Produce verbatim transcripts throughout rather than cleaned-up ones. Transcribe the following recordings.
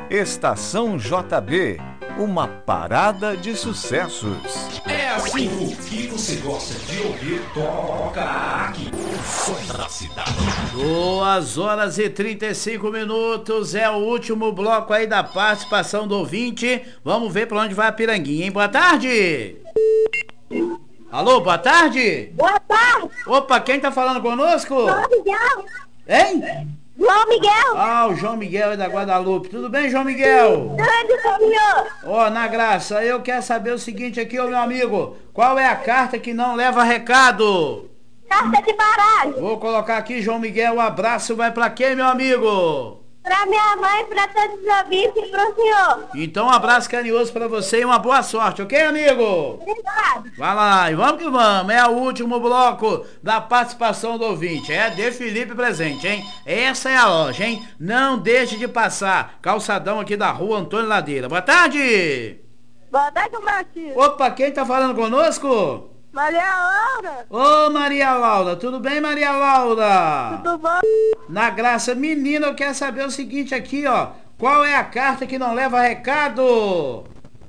Estação J B, uma parada de sucessos. É assim, o que você gosta de ouvir toca aqui. O som da cidade. Duas horas e trinta e cinco minutos, é o último bloco aí da participação do ouvinte. Vamos ver pra onde vai a Piranguinha, hein? Boa tarde! Alô, boa tarde! Boa tarde! Opa, quem tá falando conosco? João Miguel! Hein? João Miguel! Ah, o João Miguel é da Guadalupe. Tudo bem, João Miguel? Tudo, senhor! Ó, oh, na graça, eu quero saber o seguinte aqui, ô meu amigo. Qual é a carta que não leva recado? Carta de baralho! Vou colocar aqui, João Miguel, o abraço vai pra quem, meu amigo? Pra minha mãe, pra todos os ouvintes e pro senhor. Então um abraço carinhoso pra você e uma boa sorte, ok, amigo? Obrigado. Vai lá, e vamos que vamos. É o último bloco da participação do ouvinte. É de Felipe Presente, hein? Essa é a loja, hein? Não deixe de passar. Calçadão aqui da rua Antônio Ladeira. Boa tarde! Boa tarde, Martins. Opa, quem tá falando conosco? Maria Laura. Ô, Maria Laura, tudo bem, Maria Laura? Tudo bom? Na graça, menina, eu quero saber o seguinte aqui, ó. Qual é a carta que não leva recado?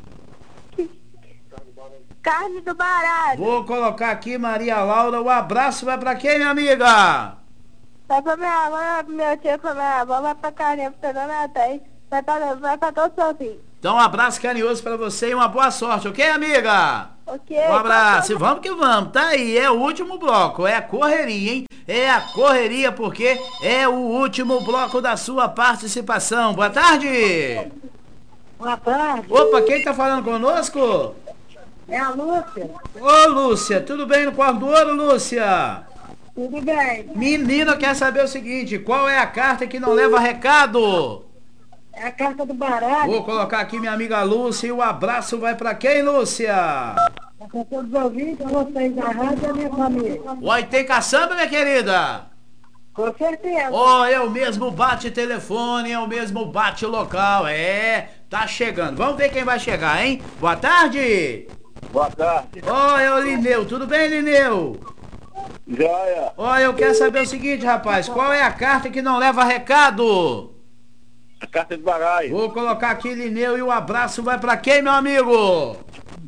Carne do baralho. Vou colocar aqui, Maria Laura. O abraço vai pra quem, minha amiga? Vai pra minha mãe, pro meu tio, pra minha avó, vai pra Carlinha, pra dona Thais. Vai pra, vai pra todos os filhos. Então um abraço carinhoso pra você e uma boa sorte, ok, amiga? Ok. Um abraço, e vamos que vamos. Tá aí, é o último bloco, é a correria, hein? É a correria porque é o último bloco da sua participação. Boa tarde! Boa tarde. Opa, quem tá falando conosco? É a Lúcia. Ô, Lúcia, tudo bem no quarto do ouro, Lúcia? Tudo bem. Menina, quer saber o seguinte, qual é a carta que não leva recado? É a carta do baralho. Vou colocar aqui minha amiga Lúcia e o abraço vai pra quem, Lúcia? Para todos os ouvintes, vocês da rádio e a minha família. Oi, tem caçamba, minha querida? Com certeza. Ó, oh, é o mesmo bate-telefone, é o mesmo bate-local, é, tá chegando. Vamos ver quem vai chegar, hein? Boa tarde! Boa tarde. Ó, oh, é o Lineu, tudo bem, Lineu? Joia. Ó, oh, eu quero saber o seguinte, rapaz, qual é a carta que não leva recado? A carta de baralho. Vou colocar aqui, Lineu, e o abraço vai pra quem, meu amigo?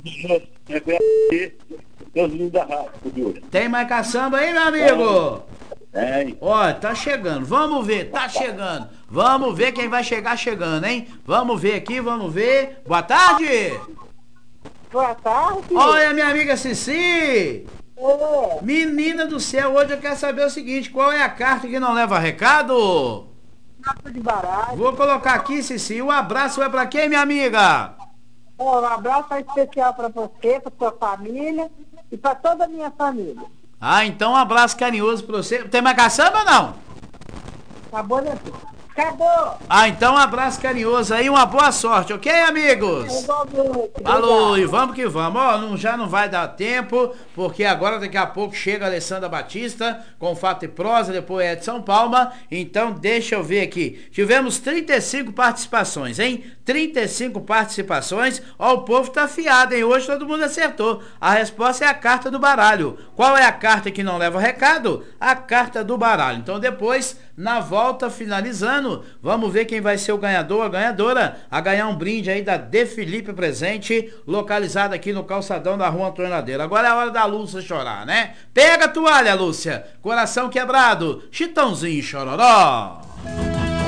Deus lindo da rádio. Tem mais caçamba aí, meu amigo? Tem. Ó, tá chegando, vamos ver, tá chegando. Vamos ver quem vai chegar chegando, hein? Vamos ver aqui, vamos ver. Boa tarde! Boa tarde. Olha, minha amiga Cici! É. Menina do céu, hoje eu quero saber o seguinte, qual é a carta que não leva recado? Carta de baralho. Vou colocar aqui, Cici, o abraço vai pra quem, minha amiga? Um abraço especial para você, para sua família e para toda a minha família. Ah, então um abraço carinhoso pra você. Tem mais caçamba ou não? Acabou, né? Acabou! Ah, então um abraço carinhoso aí, uma boa sorte, ok, amigos? Falou, e vamos que vamos. Ó, não, já não vai dar tempo, porque agora daqui a pouco chega a Alessandra Batista com Fato e Prosa, depois é de São Palma. Então deixa eu ver aqui. Tivemos trinta e cinco participações, hein? trinta e cinco participações. Ó, o povo tá afiado, hein? Hoje todo mundo acertou. A resposta é a carta do baralho. Qual é a carta que não leva recado? A carta do baralho. Então depois, na volta, finalizando, vamos ver quem vai ser o ganhador, a ganhadora, a ganhar um brinde aí da De Felipe Presente, localizado aqui no calçadão da rua Antônio Ladeira. Agora é a hora da Lúcia chorar, né? Pega a toalha, Lúcia. Coração quebrado, Chitãozinho Chororó.